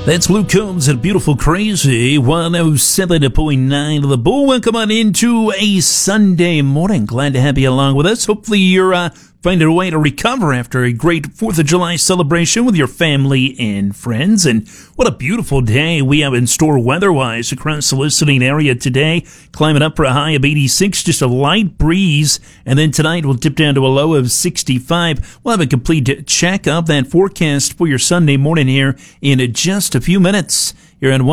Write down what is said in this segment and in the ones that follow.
That's Luke Combs at Beautiful Crazy, 107.9 of the Bull. Welcome on into a Sunday morning. Glad to have you along with us. Hopefully you're finding a way to recover after a great 4th of July celebration with your family and friends. And what a beautiful day we have in store weather-wise across the listening area today. Climbing up for a high of 86, just a light breeze. And then tonight we'll dip down to a low of 65. We'll have a complete check of that forecast for your Sunday morning here in just a few minutes. You're on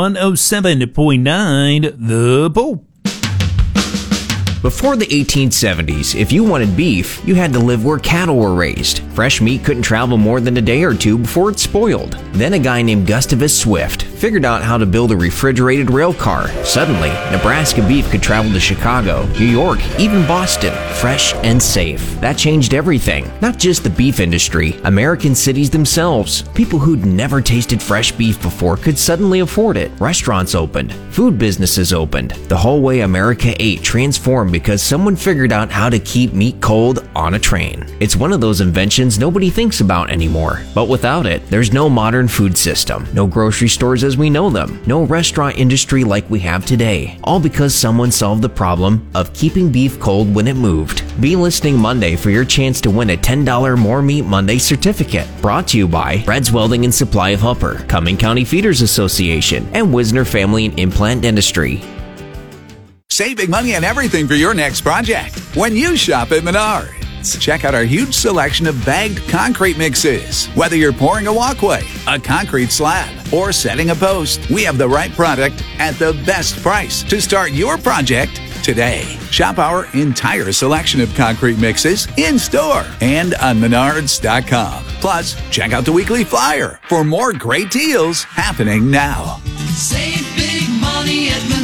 107.9 The Bull. Before the 1870s, if you wanted beef, you had to live where cattle were raised. Fresh meat couldn't travel more than a day or two before it spoiled. Then a guy named Gustavus Swift figured out how to build a refrigerated rail car. Suddenly, Nebraska beef could travel to Chicago, New York, even Boston, fresh and safe. That changed everything. Not just the beef industry, American cities themselves. People who'd never tasted fresh beef before could suddenly afford it. Restaurants opened. Food businesses opened. The whole way America ate transformed because someone figured out how to keep meat cold on a train. It's one of those inventions nobody thinks about anymore. But without it, there's no modern food system, no grocery stores as we know them, no restaurant industry like we have today. All because someone solved the problem of keeping beef cold when it moved. Be listening Monday for your chance to win a $10 More Meat Monday certificate. Brought to you by Fred's Welding and Supply of Upper, Cumming County Feeders Association, and Wisner Family and Implant Dentistry. Save big money on everything for your next project when you shop at Menards. Check out our huge selection of bagged concrete mixes. Whether you're pouring a walkway, a concrete slab, or setting a post, we have the right product at the best price to start your project today. Shop our entire selection of concrete mixes in-store and on Menards.com. Plus, check out the weekly flyer for more great deals happening now. Save big money at Menards.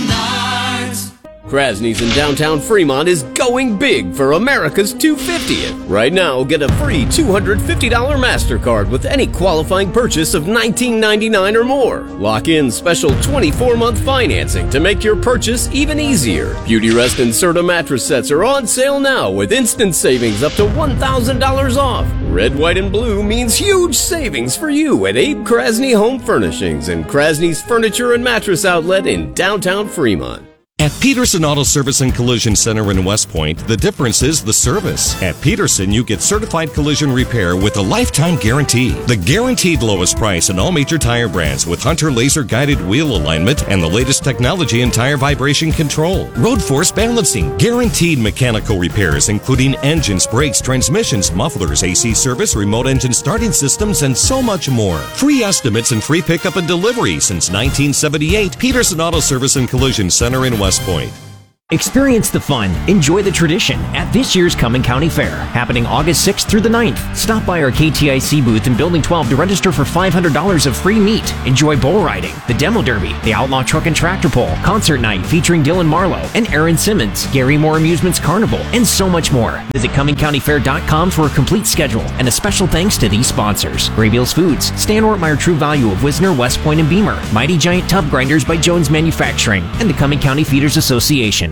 Krasny's in downtown Fremont is going big for America's 250th. Right now, get a free $250 MasterCard with any qualifying purchase of $19.99 or more. Lock in special 24-month financing to make your purchase even easier. Beautyrest and Serta mattress sets are on sale now with instant savings up to $1,000 off. Red, white, and blue means huge savings for you at Abe Krasny Home Furnishings and Krasny's Furniture and Mattress Outlet in downtown Fremont. At Peterson Auto Service and Collision Center in West Point, the difference is the service. At Peterson, you get certified collision repair with a lifetime guarantee. The guaranteed lowest price in all major tire brands with Hunter laser-guided wheel alignment and the latest technology in tire vibration control. Road force balancing. Guaranteed mechanical repairs including engines, brakes, transmissions, mufflers, AC service, remote engine starting systems, and so much more. Free estimates and free pickup and delivery since 1978. Peterson Auto Service and Collision Center in West Point. Experience the fun, enjoy the tradition at this year's Cumming County Fair, happening August 6th through the 9th. Stop by our KTIC booth in Building 12 to register for $500 of free meat. Enjoy bull riding, the demo derby, the outlaw truck and tractor pull, concert night featuring Dylan Marlowe and Aaron Simmons, Gary Moore Amusements Carnival, and so much more. Visit CummingCountyFair.com for a complete schedule and a special thanks to these sponsors: Graybeals Foods, Stan Ortmeyer True Value of Wisner, West Point, and Beamer, Mighty Giant Tub Grinders by Jones Manufacturing, and the Cumming County Feeders Association.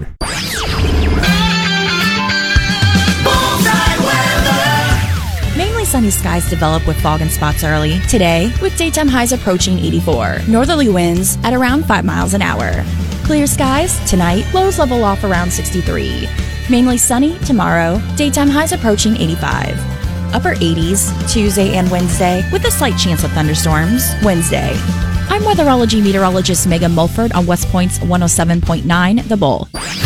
Mainly sunny skies develop with fog and spots early today, with daytime highs approaching 84. Northerly winds at around 5 miles an hour. Clear skies tonight, lows level off around 63. Mainly sunny tomorrow, daytime highs approaching 85. Upper 80s Tuesday and Wednesday, with a slight chance of thunderstorms Wednesday. I'm weatherology meteorologist Megan Mulford on West Point's 107.9 The Bull.